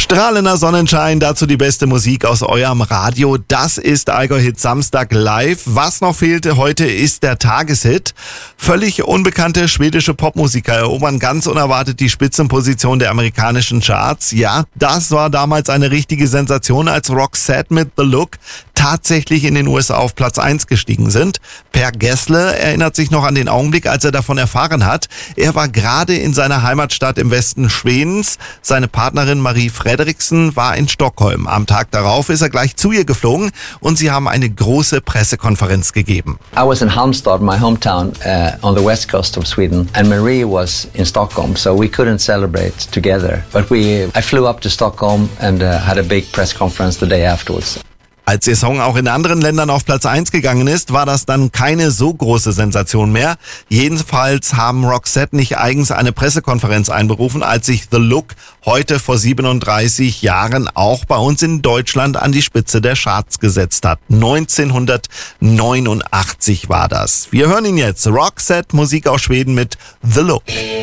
Strahlender Sonnenschein, dazu die beste Musik aus eurem Radio. Das ist Allgäu Hit Samstag live. Was noch fehlte heute ist der Tageshit. Völlig unbekannte schwedische Popmusiker erobern ganz unerwartet die Spitzenposition der amerikanischen Charts. Ja, das war damals eine richtige Sensation, als Roxette mit The Look tatsächlich in den USA auf Platz 1 gestiegen sind. Per Gessle erinnert sich noch an den Augenblick, als er davon erfahren hat. Er war gerade in seiner Heimatstadt im Westen Schwedens. Seine Partnerin Marie Fredriksson war in Stockholm. Am Tag darauf ist er gleich zu ihr geflogen und sie haben eine große Pressekonferenz gegeben. I was in Halmstad, my hometown, on the west coast of Sweden, and Marie was in Stockholm, so we couldn't celebrate together. But I flew up to Stockholm and had a big press conference the day afterwards. Als ihr Song auch in anderen Ländern auf Platz 1 gegangen ist, war das dann keine so große Sensation mehr. Jedenfalls haben Roxette nicht eigens eine Pressekonferenz einberufen, als sich The Look heute vor 37 Jahren auch bei uns in Deutschland an die Spitze der Charts gesetzt hat. 1989 war das. Wir hören ihn jetzt. Roxette, Musik aus Schweden mit The Look.